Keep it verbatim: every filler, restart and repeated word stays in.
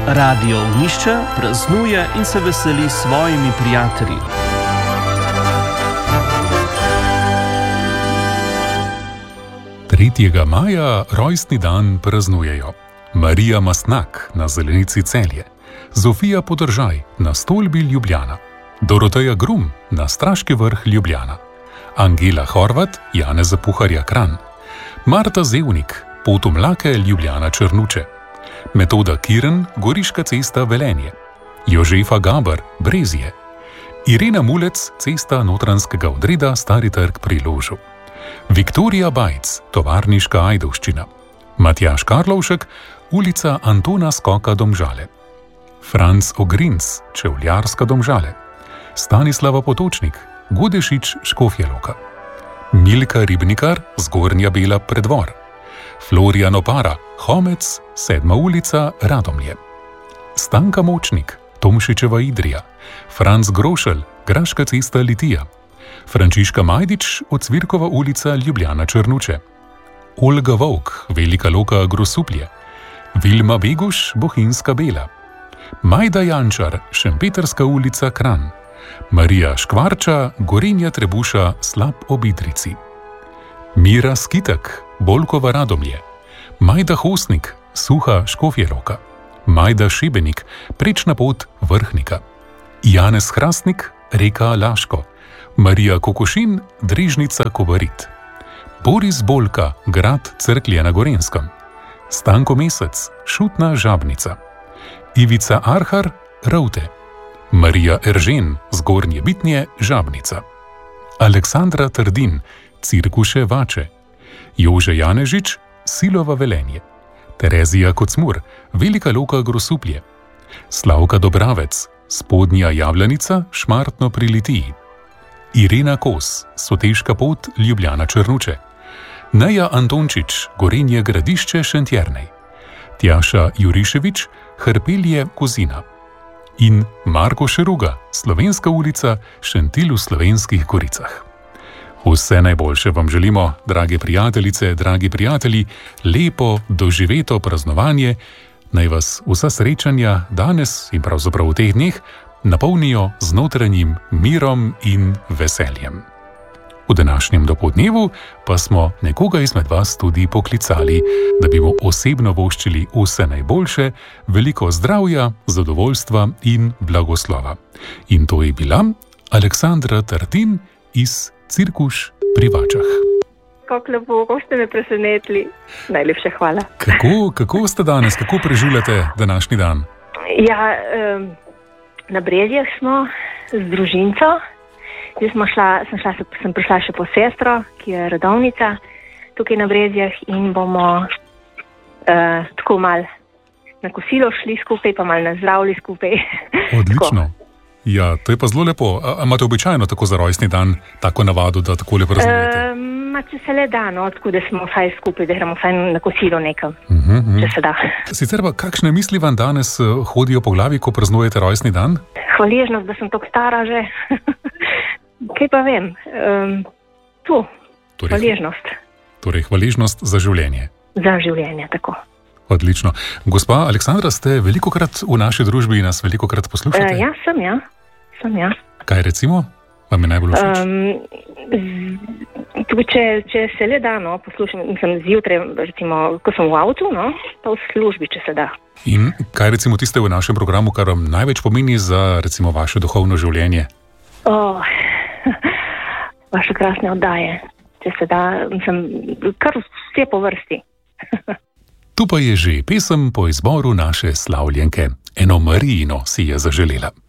Radio Ognjišče praznuje in se veseli s svojimi prijatelji. tretjega maja rojstni dan praznujejo Marija Mastnak na Zelenici Celje, Zofija Podržaj na Stolbi Ljubljana, Doroteja Grum na Straški vrh Ljubljana, Angela Horvat, Janeza Puharja Kranj, Marta Zevnik, Potomlake Ljubljana Črnuče, Metoda Kiren, Goriška cesta Velenje, Jožefa Gaber, Brezje, Irena Mulec, cesta Notranjskega odreda Stari trg pri Ložu, Viktorija Bajc, Tovarniška Ajdovščina, Matjaž Karlovšek, ulica Antona Skoka Domžale, Franc Ogrinc, Čevljarska Domžale, Stanislava Potočnik, Godešič Škofja Loka, Milka Ribnikar, Zgornja Bela Predvor, Florian Opara, Homec, Sedma ulica Radomlje, Stanka Močnik, Tomšičeva Idrija, Franc Grošelj, Graška cesta Litija, Frančiška Majdič, Ocvirkova ulica Ljubljana Črnuče, Olga Volk, Velika Loka Grosuplje, Vilma Beguš, Bohinjska Bela, Majda Jančar, Šempetrska ulica Kranj, Marija Škvarča, Gorenja Trebuša, Slap ob Idrici, Mira Skitek, Bolkova Radomlje, Majda Hostnik, Suha Škofja Loka, Majda Šebenik, Prečna pot Vrhnika, Janez Hrastnik, Reka Laško, Marija Kokošin, Drežnica Kobarit, Boris Bolka, Grad Cerklje na Gorenskem, Stanko Mesec, Šutna Žabnica, Ivica Arhar, Ravte, Marija Eržen, Zgornje Bitnje, Žabnica, Aleksandra Trdin, Cirkuše Vače, Jože Janežič, Silova Velenje, Terezija Kocmur, Velika Loka Grosuplje, Slavka Dobravec, Spodnja Javljanica, Šmartno pri Litiji, Irena Kos, Soteška pot Ljubljana Črnuče, Neja Antončič, Gorenje Gradišče Šentjernej, Tjaša Juriševič, Hrpelje Kozina in Marko Šeruga, Slovenska ulica, Šentil v Slovenskih Goricah. Vse najboljše vam želimo, drage prijateljice, dragi prijatelji, lepo doživeto praznovanje, naj vas vsa srečanja danes in pravzaprav v teh dneh napolnijo z notranjim mirom in veseljem. V današnjem dopoldnevu pa smo nekoga izmed vas tudi poklicali, da bi mu osebno voščili vse najboljše, veliko zdravja, zadovoljstva in blagoslova. In to je bila Aleksandra Trdin iz Cirkuš pri Vačah. Kako lepo, kako ste me presenetili. Najlepša hvala. Kako, kako ste danes, kako preživljate današnji dan? Ja, um, na Brezjah smo z družinco. Zdaj smo šla, sem, šla, sem prišla še po sestro, ki je redovnica tukaj na Brezjah in bomo uh, tako mal na kosilo šli skupaj, pa mal na zdravlji skupaj. Odlično. Ja, to je pa zelo lepo. A, a imate običajno tako za rojstni dan tako navado, da tako lepo praznujete? Uh, ma, če se le da, no, tako da smo vsaj skupaj, da gremo vsaj na kosilo nekam, uh-huh, uh-huh. če se da. Sicer pa, kakšne misli vam danes hodijo po glavi, ko praznujete rojstni dan? Hvaležnost, da sem tako stara že. Kaj pa vem, um, tu, torej, hvaležnost. Torej, hvaležnost za življenje. Za življenje, tako. Odlično. Gospa Aleksandra, ste velikokrat v naši družbi in nas velikokrat poslušate? Uh, ja, sem ja. Sem ja. Kaj recimo? Vam je najbolj všeč? Um, če, če se le da, no, poslušam, sem zjutraj, recimo, ko sem v avtu, no, pa v službi, če se da. In kaj recimo tiste v našem programu, kar vam največ pomeni za recimo vaše duhovno življenje? Oh, vaše krasne oddaje, če se da, sem kar vse po vrsti. Tu pa je že pesem po izboru naše slavljenke. Eno Marijino si je zaželela.